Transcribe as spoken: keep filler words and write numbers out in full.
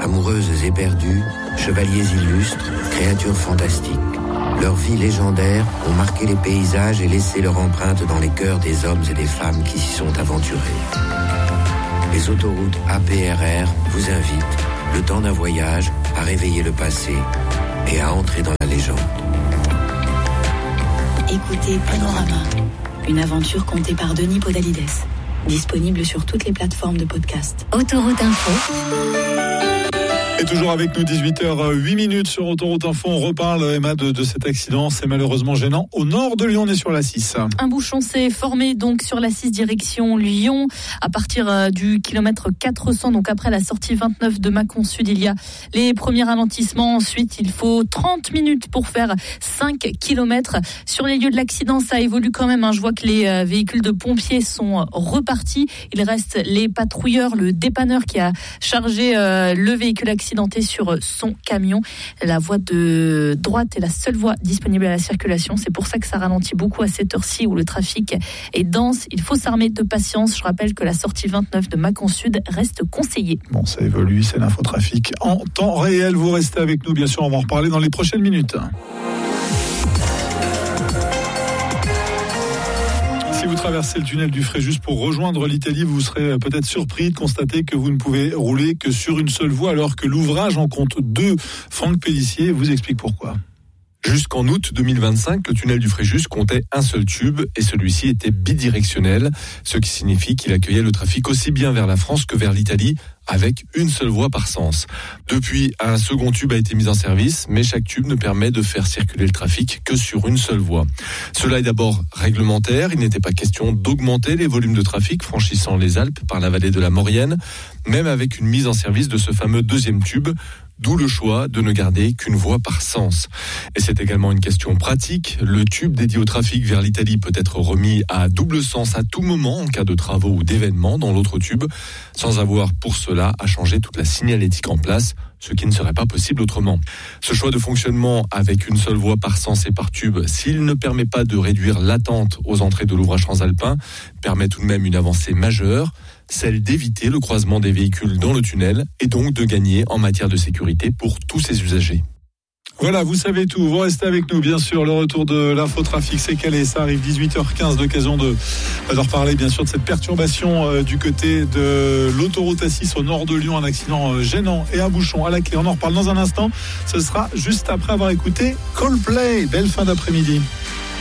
Amoureuses éperdues, chevaliers illustres, créatures fantastiques. Leurs vies légendaires ont marqué les paysages et laissé leur empreinte dans les cœurs des hommes et des femmes qui s'y sont aventurés. Les autoroutes A P R R vous invitent, le temps d'un voyage, à réveiller le passé et à entrer dans la légende. Écoutez Panorama, une aventure contée par Denis Podalides. Disponible sur toutes les plateformes de podcast. Autoroute Info. Et toujours avec nous, dix-huit heures huit minutes sur Autoroute Info. On reparle, Emma, de, de cet accident. C'est malheureusement gênant. Au nord de Lyon, on est sur l'A six. Un bouchon s'est formé donc sur l'A six direction Lyon à partir du kilomètre quatre cents. Donc après la sortie vingt-neuf de Mâcon Sud, il y a les premiers ralentissements. Ensuite, il faut trente minutes pour faire cinq kilomètres. Sur les lieux de l'accident, ça évolue quand même. Hein. Je vois que les véhicules de pompiers sont repartis. Il reste les patrouilleurs, le dépanneur qui a chargé euh, le véhicule accidenté sur son camion. La voie de droite est la seule voie disponible à la circulation. C'est pour ça que ça ralentit beaucoup à cette heure-ci où le trafic est dense. Il faut s'armer de patience. Je rappelle que la sortie vingt-neuf de Mâcon Sud reste conseillée. Bon, ça évolue, c'est l'infotrafic en temps réel. Vous restez avec nous, bien sûr, on va en reparler dans les prochaines minutes. Si vous traversez le tunnel du Fréjus pour rejoindre l'Italie, vous serez peut-être surpris de constater que vous ne pouvez rouler que sur une seule voie alors que l'ouvrage en compte deux. Franck Pélissier vous explique pourquoi. Jusqu'en août deux mille vingt-cinq, le tunnel du Fréjus comptait un seul tube et celui-ci était bidirectionnel, ce qui signifie qu'il accueillait le trafic aussi bien vers la France que vers l'Italie, avec une seule voie par sens. Depuis, un second tube a été mis en service, mais chaque tube ne permet de faire circuler le trafic que sur une seule voie. Cela est d'abord réglementaire, il n'était pas question d'augmenter les volumes de trafic franchissant les Alpes par la vallée de la Maurienne, même avec une mise en service de ce fameux deuxième tube, d'où le choix de ne garder qu'une voie par sens. Et c'est également une question pratique. Le tube dédié au trafic vers l'Italie peut être remis à double sens à tout moment en cas de travaux ou d'événements dans l'autre tube, sans avoir pour cela à changer toute la signalétique en place, ce qui ne serait pas possible autrement. Ce choix de fonctionnement avec une seule voie par sens et par tube, s'il ne permet pas de réduire l'attente aux entrées de l'ouvrage transalpin, permet tout de même une avancée majeure, celle d'éviter le croisement des véhicules dans le tunnel et donc de gagner en matière de sécurité pour tous ses usagers. Voilà, vous savez tout. Vous restez avec nous, bien sûr. Le retour de l'infotrafic, c'est calé. Ça arrive dix-huit heures quinze, l'occasion de, de reparler, bien sûr, de cette perturbation euh, du côté de l'autoroute A six au nord de Lyon. Un accident euh, gênant et un bouchon à la clé. On en reparle dans un instant. Ce sera juste après avoir écouté Coldplay. Belle fin d'après-midi.